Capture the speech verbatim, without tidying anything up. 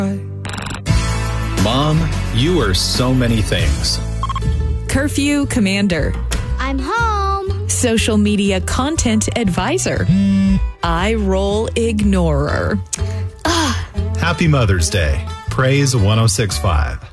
Mom, you are so many things. Curfew commander. I'm home. Social media content advisor. Eye roll ignorer. Happy Mother's Day. Praise one oh six point five.